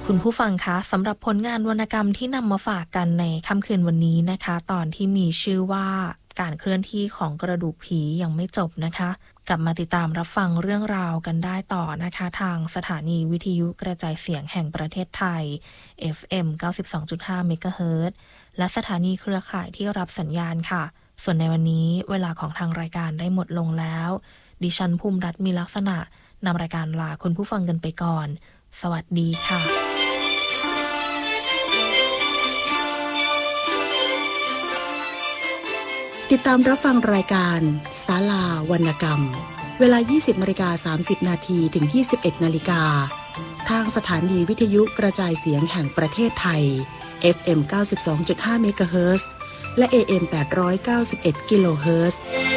คุณผู้ฟังคะสำหรับผลงานวรรณกรรมที่นำมาฝากกันในค่ำคืนวันนี้นะคะตอนที่มีชื่อว่าการเคลื่อนที่ของกระดูกผียังไม่จบนะคะกลับมาติดตามรับฟังเรื่องราวกันได้ต่อนะคะทางสถานีวิทยุกระจายเสียงแห่งประเทศไทย FM 92.5 เมกะเฮิรตซ์และสถานีเครือข่ายที่รับสัญญาณค่ะส่วนในวันนี้เวลาของทางรายการได้หมดลงแล้วดิฉันภูมิรัตน์มีลักษณะนำรายการลาคุณผู้ฟังกันไปก่อนสวัสดีค่ะติดตามรับฟังรายการศาลาวรรณกรรมเวลา 20:30 นาทีถึง 21:00 นาฬิกาทางสถานีวิทยุกระจายเสียงแห่งประเทศไทย FM 92.5 เมกะเฮิรตซ์และ AM 891 กิโลเฮิรตซ์